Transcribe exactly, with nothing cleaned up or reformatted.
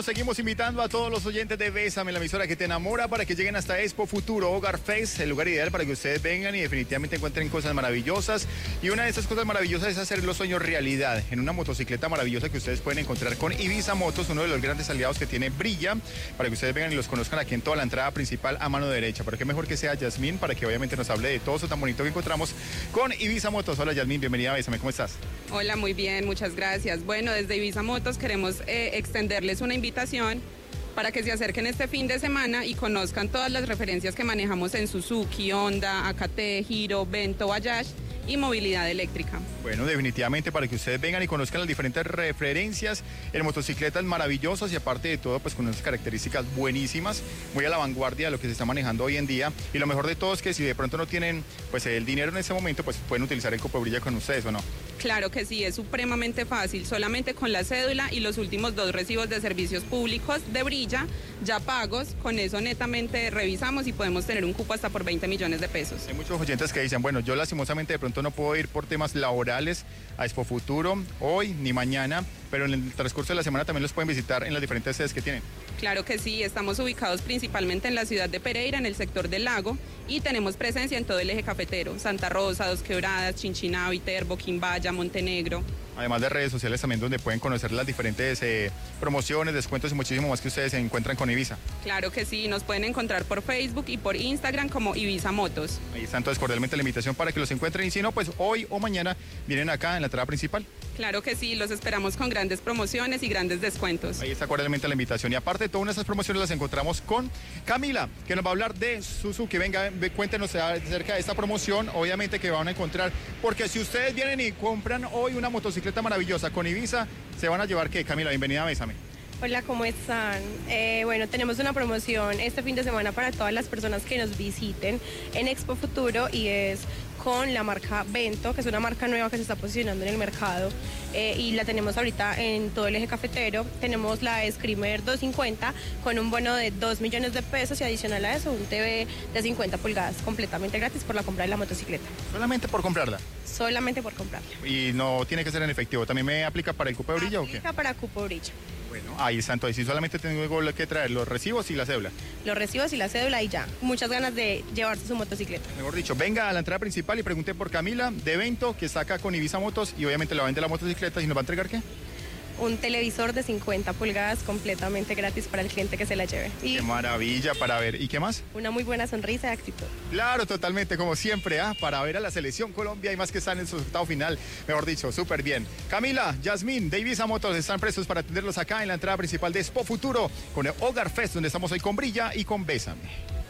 Bueno, seguimos invitando a todos los oyentes de Bésame, la emisora que te enamora, para que lleguen hasta Expo Futuro Hogar Fest, el lugar ideal para que ustedes vengan y definitivamente encuentren cosas maravillosas. Y una de esas cosas maravillosas es hacer los sueños realidad en una motocicleta maravillosa que ustedes pueden encontrar con Ibiza Motos, uno de los grandes aliados que tiene Brilla, para que ustedes vengan y los conozcan aquí en toda la entrada principal a mano derecha. Pero qué mejor que sea Yasmín para que obviamente nos hable de todo eso tan bonito que encontramos con Ibiza Motos. Hola Yasmín, bienvenida a Bésame, ¿cómo estás? Hola, muy bien, muchas gracias. Bueno, desde Ibiza Motos queremos eh, extenderles una invitación para que se acerquen este fin de semana y conozcan todas las referencias que manejamos en Suzuki, Honda, A K T, Hero, Bento, Bayash y movilidad eléctrica. Bueno, definitivamente para que ustedes vengan y conozcan las diferentes referencias en motocicletas maravillosas y aparte de todo, pues con unas características buenísimas, muy a la vanguardia de lo que se está manejando hoy en día. Y lo mejor de todo es que si de pronto no tienen pues el dinero en ese momento, pues pueden utilizar el Cupo Brilla con ustedes, ¿o no? Claro que sí, es supremamente fácil, solamente con la cédula y los últimos dos recibos de servicios públicos de Brilla, ya pagos, con eso netamente revisamos y podemos tener un cupo hasta por veinte millones de pesos. Hay muchos oyentes que dicen, bueno, yo lastimosamente de pronto no puedo ir por temas laborales a Expo Futuro hoy ni mañana, pero en el transcurso de la semana también los pueden visitar en las diferentes sedes que tienen. Claro que sí, estamos ubicados principalmente en la ciudad de Pereira, en el sector del lago, y tenemos presencia en todo el eje cafetero, Santa Rosa, Dos Quebradas, Chinchiná, Viterbo, Quimbaya, Montenegro. Además de redes sociales también donde pueden conocer las diferentes eh, promociones, descuentos y muchísimo más que ustedes se encuentran con Ibiza. Claro que sí, nos pueden encontrar por Facebook y por Instagram como Ibiza Motos. Ahí está entonces cordialmente la invitación para que los encuentren y si no, pues hoy o mañana vienen acá en la entrada principal. Claro que sí, los esperamos con grandes promociones y grandes descuentos. Ahí está cordialmente la invitación y aparte de todas esas promociones las encontramos con Camila, que nos va a hablar de Suzuki. Venga, cuéntenos acerca de esta promoción, obviamente que van a encontrar, porque si ustedes vienen y compran hoy una motocicleta maravillosa con Ibiza, se van a llevar ¿qué? Camila, bienvenida a Bésame. Hola, ¿cómo están? Eh, bueno, tenemos una promoción este fin de semana para todas las personas que nos visiten en Expo Futuro y es con la marca Bento, que es una marca nueva que se está posicionando en el mercado eh, y la tenemos ahorita en todo el eje cafetero. Tenemos la Screamer doscientos cincuenta con un bono de dos millones de pesos y adicional a eso un T V de cincuenta pulgadas completamente gratis por la compra de la motocicleta. ¿Solamente por comprarla? Solamente por comprarla. ¿Y no tiene que ser en efectivo? ¿También me aplica para el Cupo Brilla o qué? Aplica para Cupo Brilla. Bueno, ahí está, entonces sí, solamente tengo que traer los recibos y la cédula. Los recibos y la cédula y ya. Muchas ganas de llevarse su motocicleta. Mejor dicho, venga a la entrada principal y pregunte por Camila de Bento, que está acá con Ibiza Motos y obviamente la vende la motocicleta y nos va a entregar ¿qué? Un televisor de cincuenta pulgadas completamente gratis para el cliente que se la lleve. Y ¡qué maravilla para ver! ¿Y qué más? una muy buena sonrisa y actitud. Claro, totalmente, como siempre, ¿ah? Para ver a la selección Colombia y más que están en su octavo final, mejor dicho, súper bien. Camila, Yasmín, de Ibiza Motos están prestos para atenderlos acá en la entrada principal de Expo Futuro con el Hogar Fest, donde estamos hoy con Brilla y con Bésame.